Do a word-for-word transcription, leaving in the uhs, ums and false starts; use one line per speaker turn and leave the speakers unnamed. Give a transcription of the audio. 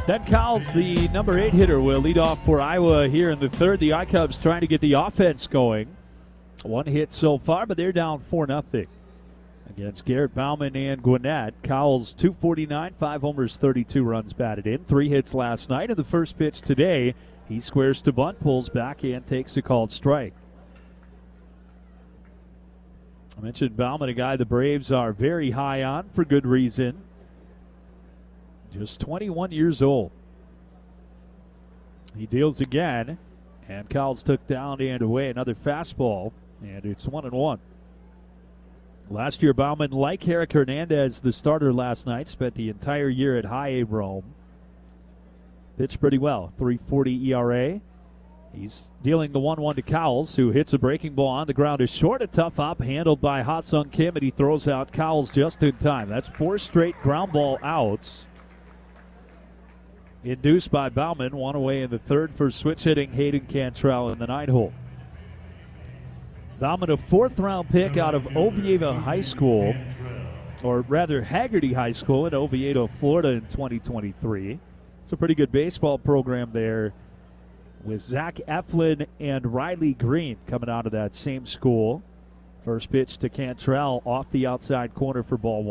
Ben Cowles, the number eight hitter, will lead off for Iowa here in the third. The I-Cubs trying to get the offense going. One hit so far, but they're down four nothing against Garrett Bauman and Gwinnett. Cowles, two forty-nine, five homers, thirty-two runs batted in. Three hits last night. In the first pitch today, he squares to bunt, pulls back, and takes a called strike. I mentioned Bauman, a guy the Braves are very high on for good reason. Just twenty-one years old. He deals again, and Cowles took down and away another fastball, and it's one and one. Last year, Bauman, like Eric Hernandez, the starter last night, spent the entire year at High A Rome. Pitched pretty well, three forty E R A. He's dealing the one one to Cowles, who hits a breaking ball on the ground. Is short, a tough hop handled by Ha-Sung Kim, and he throws out Cowles just in time. That's four straight ground ball outs. Induced by Bauman, one away in the third for switch hitting Hayden Cantrell in the nine hole. Bauman, a fourth round pick out of Oviedo High School, or rather Haggerty High School in Oviedo, Florida in twenty twenty-three. It's a pretty good baseball program there with Zach Eflin and Riley Green coming out of that same school. First pitch to Cantrell off the outside corner for ball one.